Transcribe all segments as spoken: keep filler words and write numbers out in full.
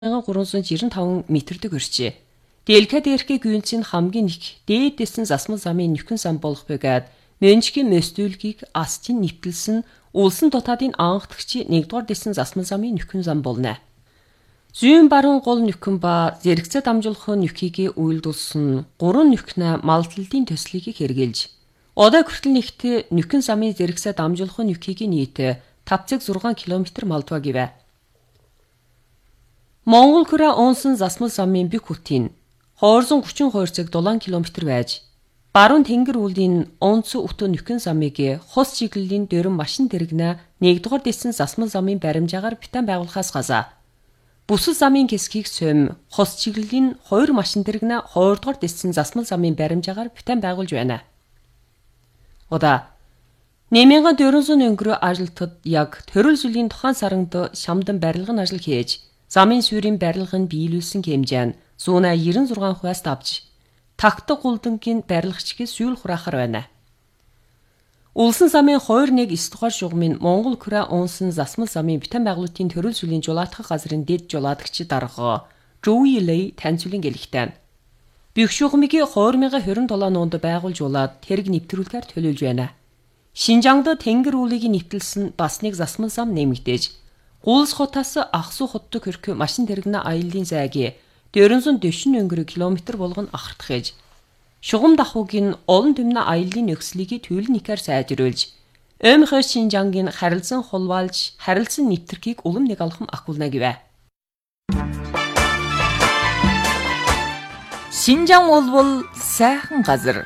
мянга гурван сая жирэмдэ таван метрдэг өрчээ. Дэлкадэрхэ гүнцийн хамгийн их дээдсэн засмал замын нөхөн зам болох бөгөөд Мөнчгийн мөстүүлгийг астын нэвтэлсэн улсын дотаадын анхдагчи нэгдүгээр дэсэн засмал замын нөхөн зам болно. Зүүн баруун гол нөхөн ба зэрэгцээ дамжуулах нөхгийг үйлдүүлсэн гурван нөхнө малдлалын төслийг хэрэгжилж одоо хүртэл нэгт нөхөн замын зэрэгцээ дамжуулах нөхгийг нийт тавь цагт зургаан километр малдва гэвэ. Монгол хүрээ онсон засмал замын бик хүтийн хоорзон гучин хоёр цаг дулаан километр байж баруун тэнгэр үүлийн онц өтө нөхөн замыг хос чиглэлийн дөрөн машин дэрэгнэ нэгдүгээр дэсэн засмал замын баримжаагаар битэн байгуулахаас газа бүсэл замын хэсгийг сөм хос чиглэлийн хоёр машин дэрэгнэ хоёрдугаар дэсэн засмал замын баримжаагаар битэн байгуулж байна. Ода нэмэгэн дөрвөн өнгөрөө ажилтад яг төрөл зүйлийн тухайн саранд шамдан барилгын ажил хийж замын суурийн барилгын биелүүлсэн хэмжээ нь зуун девяносто шесть хувиас давж тагтаг гулдангийн барилгачгээс сүүл хураахаар байна. Улсын замын хоёр нэг девять дугаар шугамын Монгол хүрээ онсон засмал замын битэн байгуулалтын төрөл зүйлийн жулаадах газрын дэд жулаадагч дарга Жоуи Лэй таньцуулан гэлэхтэн. Бүх шугамыг две тысячи двадцать семь онд байгуулжуулаад тэрэг нэвтрүүлгээр төлөөлж байна. Шинжаангад тэнгэр үүлийг нэвтэлсэн бас нэг засмал зам нэмэгдээж Гуулс хотоос Ахсу хоттой хөрх машин дэрэгнэ аяллаа зайг дөрвөн дэшин өнгөрө километр болгон ахардах ээж. Шугам дахуугийн олон түмнэ аяллаа нөхцөлийг төлөвлөнийхээр сайжруулж, Оймхой Шинжаангийн харилцан хулвайлж, харилцан нэвтрхийг улам нэг алхам ахуулна гэвэ. Шинжаан бол сайхан газар.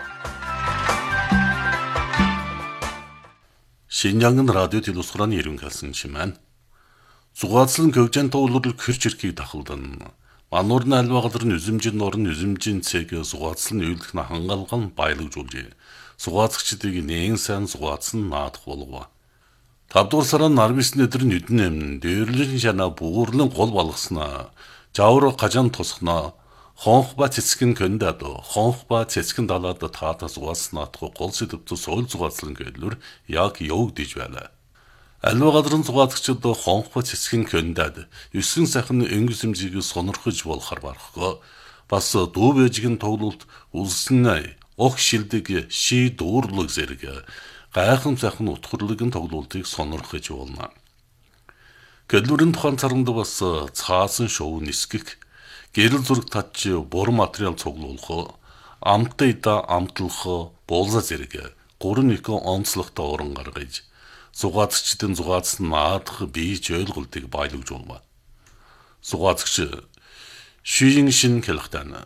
Шинжаангын радио телевизорын иргэн хэлсэн чимэн. Зугаацлан көвжэн тоолор хөрч ирхийг дахалдан. Мануурны альвагалрын үзэмжин орн үзэмжин цэг зугаацлан үйлдэх на хангалган баялагжуулжээ. Зугаацгчдыг нээн сайн зугаацсан наадах болов. тавдугаар сарын арван өдөр нүдэн эмн дээрлэн шана буурлан гол болгосноо. Жавар гажан тусхноо. Хонх ба цэцгэн көндад хонх ба цэцгэн далаад таата зугаацнаадах гол сэдвт соёл зугаацлан гэдлэр яг явагдж байлаа. Альва газрын зугаацчид хонх ба цэцгэн көндад өсгөн сайхан өнгөсөмжийг сонирхож болохар барахгүй. Бас дуу бэжгийн тоглолт улсын ох шилдэг ши дуурлаг зэрэг гайхан сайхан утгарлыгын тоглолтыг сонирхож болно. Гэрлүүрийн тухайн царанд бас цаасан шоу нисгэх гэрэл зураг татж бур материал цуглуулах, амттай да амтлах, буулза зэрэг гурван их онцлогтой уран гаргаж зугаацчдын зугаацсан наадах бийж ойлголтыг баялагжуулна. Зугаацч шиин шин хэлхтэн.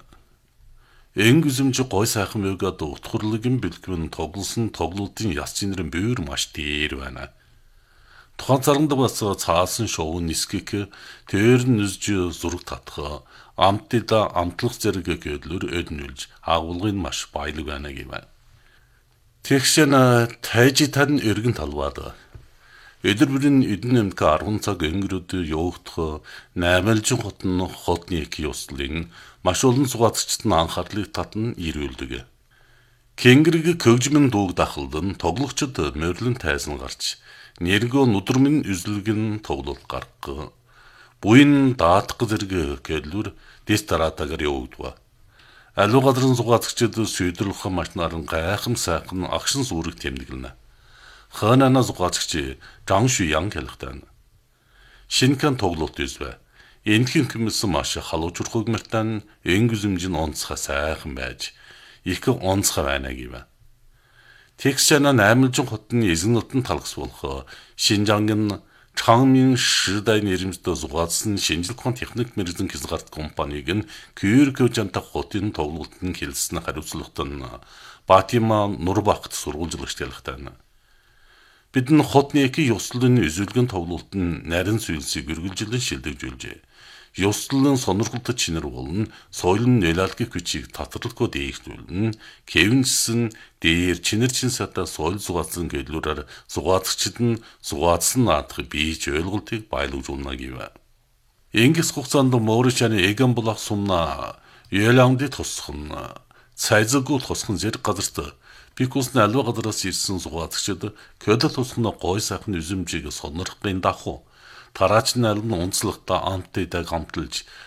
Энгүзэмж гой сайхан мөгөд утгарлыгын бэлтгэн тоглосон тоглолтын яс чинрэн бүүр маш дээр байна. Тухайн царанд бас цаасан шоу нисгэх, тэр нүзж зураг татах, амтда амтлах зэрэг гэдлэр өднүүлж агуулгын маш баялаг байна гэвэ. Тэгшэн тайжи тань эргэн талбаад өдөр бүрийн эдэн эмх арван цаг өнгөрөд явагдах наймалжин хотн хотны их ёслын маш олон зугаацчдад анхаарлыг татна ирүүлдэг. Кенгэрэг көгжмөн дууг дахалдан тоглогчд морилон тайзан гарч нэргөө нүдэрмэн үзлэгэн тоглолт гаргах. Буин даатах зэрэг гэдлэр дэс тараатагаар явагдва. Алуу газрын зугаацчид сүйдэрлэх машинаар гайхам сайхан агшин сүрэг тэмдэглэнэ. Ханана зугаацч Жан Шуян хэлэхтэн. Шинхэн тоглолт үзвэ. Энтхэн хүмүүс маш халуучрахыг мартан энгүзэмжин онцгой сайхан байж их онцгой байна гэвэ. Тэгшэна наймалжин хотны эзэннотын талгас болох Шинжаангийн Чангмин шидай нэрмжтэй зугаацсан шинжилгээний техник мэрэгэн хязгаарт компаниг нь кюр көвжантах хотын тоглолтын хэлсэн хариуцлагад нь Батима Нурбахт сургуульжлагч ялахтана. Бидний хотны эки ёслолын үзүүлгэн тоглолтын нарийн зүйлсийг үргэлжлэн шилдэвжүүлжээ. Ёслолын сонирхолтой чинэр болон соёлын нөлөөлөх хүчийг татварлахгүй дээгдүүлнэ. Кевинсэн дээр чинэр чин сата соёл зугаацсан гэдлүүрээр зугаацчид нь зугаацсан наадах бийж ойлголтыг баялагжуулна гэвэ. Ингис хугацаанд Мооришаны эгэн булах сумна Ялангды тусхан цайзаггүй тусхан зэрэг газарт бикусны алва газараас ирсэн зугаацчид көдөл тусхны гой сайхан үзэмжийг сонирхохын даху Тараач нь аль нь онцлогтой амттай гамталж